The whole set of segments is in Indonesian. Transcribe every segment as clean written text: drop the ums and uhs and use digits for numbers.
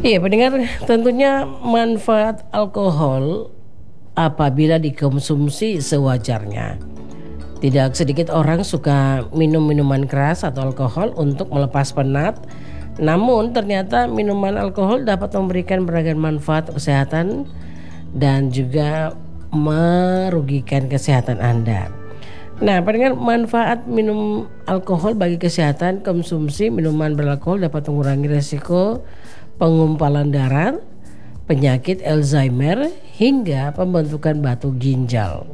Iya, pendengar, tentunya manfaat alkohol apabila dikonsumsi sewajarnya. Tidak sedikit orang suka minum minuman keras atau alkohol untuk melepas penat. Namun ternyata minuman alkohol dapat memberikan beragam manfaat kesehatan dan juga merugikan kesehatan Anda. Nah, pendengar, manfaat minum alkohol bagi kesehatan: konsumsi minuman beralkohol dapat mengurangi resiko pengumpalan darah, penyakit Alzheimer, hingga pembentukan batu ginjal.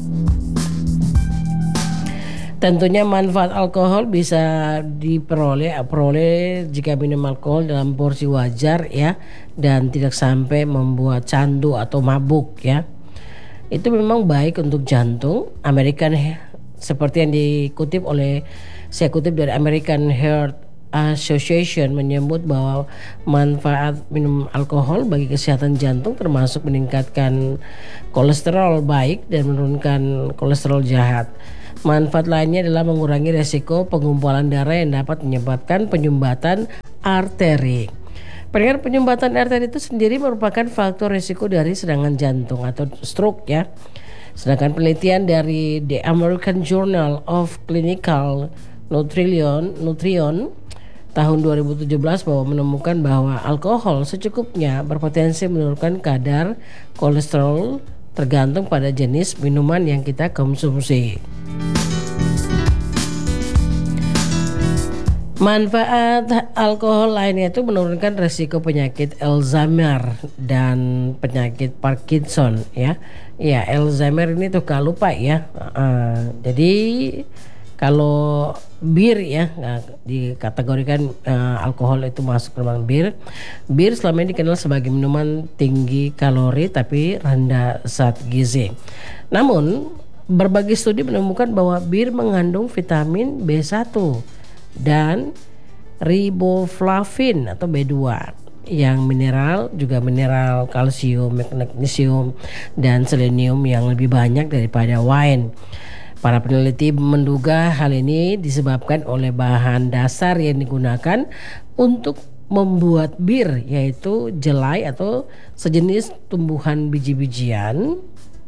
Tentunya manfaat alkohol bisa diperoleh jika minum alkohol dalam porsi wajar ya, dan tidak sampai membuat candu atau mabuk ya. Itu memang baik untuk jantung. Seperti yang saya kutip dari American Heart Association menyebut bahwa manfaat minum alkohol bagi kesehatan jantung termasuk meningkatkan kolesterol baik dan menurunkan kolesterol jahat. Manfaat lainnya adalah mengurangi resiko pengumpulan darah yang dapat menyebabkan penyumbatan arteri. Pendengar, penyumbatan arteri itu sendiri merupakan faktor resiko dari serangan jantung atau stroke ya. Sedangkan penelitian dari The American Journal of Clinical Nutrition tahun 2017 menemukan bahwa alkohol secukupnya berpotensi menurunkan kadar kolesterol tergantung pada jenis minuman yang kita konsumsi. Manfaat alkohol lainnya itu menurunkan resiko penyakit Alzheimer dan penyakit Parkinson ya. Ya, Alzheimer ini tuh lupa ya. Jadi kalau bir ya, dikategorikan alkohol itu masuk ke dalam bir. Bir selama ini dikenal sebagai minuman tinggi kalori tapi rendah zat gizi. Namun berbagai studi menemukan bahwa bir mengandung vitamin B1 dan riboflavin atau B2 yang mineral kalsium, magnesium dan selenium yang lebih banyak daripada wine. Para peneliti menduga hal ini disebabkan oleh bahan dasar yang digunakan untuk membuat bir, yaitu jelai atau sejenis tumbuhan biji-bijian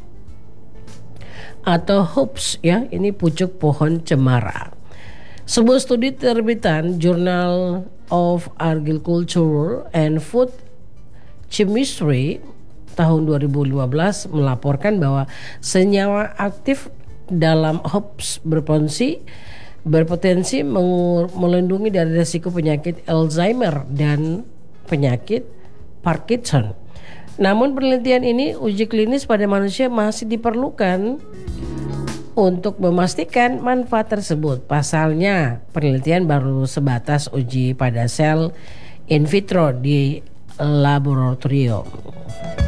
atau hops ya, ini pucuk pohon cemara. Sebuah studi terbitan Journal of Agriculture and Food Chemistry tahun 2015 melaporkan bahwa senyawa aktif dalam hops berpotensi melindungi dari risiko penyakit Alzheimer dan penyakit Parkinson. Namun penelitian ini, uji klinis pada manusia masih diperlukan untuk memastikan manfaat tersebut. Pasalnya, penelitian baru sebatas uji pada sel in vitro di laboratorium.